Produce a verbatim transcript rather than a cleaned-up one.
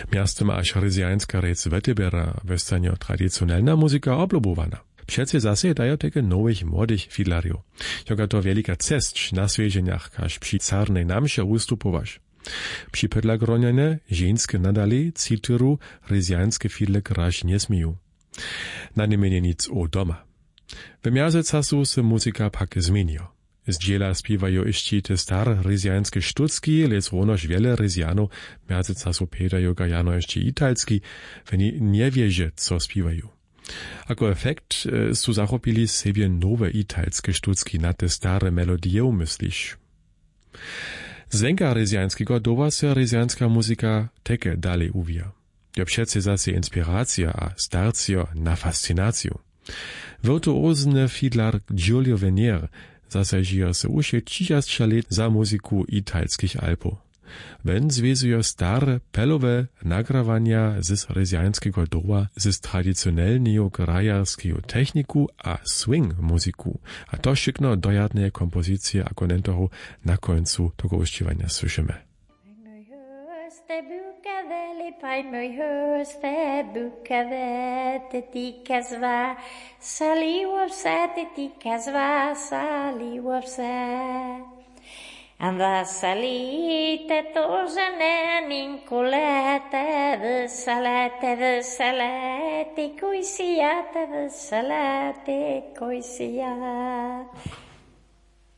Miastem aż ryzjańska rec Wetybera westanie tradycjonalna muzyka oblubowana. Przecie zase dają takie nowych, młodych fidlariów. Joka to wielka cest na świeżeniach, aż przy carnej namsze ustupować. Przy pedlagroniane żeńskie nadali citiru ryzjańskie fidle grać nie smieją. Na nie mienie nic o doma. W miarze czasu se muzyka pak zmieniła. Z dziela śpiewają jeszcze te stare ryzjańskie sztuczki, lecz również wiele ryzjanów miarze czasu pedają gajano jeszcze italski, when nie wierzy, co śpiewają. Ako efekt e, su zachopili sobie nowe italskie sztuczki na te stare melodie, myślisz. Zwenka ryzjańskiego dowa se ryzjańska muzyka teke dalej uwija. Ja przece zase inspiracja a starcja na fascynację. Wirtuozny fidlar Giulio Venier zasadziła se usze trzydzieści lat za muzyku italskich Alpów. Wenn związuje stare, pelowe nagrawania z ryzjańskiego doła z tradycjonalnego grajarskiego techniku a swing muzyku, a to szykno dojadne kompozycje akonentoru na końcu tego uściwania słyszymy. Te bucavele, pai moj hus, te bucave, te tika zva, saliło vse, te tika zva, saliło vse. Anda salite to žene ninkolete, veselete, veselete, koji sijate, veselete, koji sijate.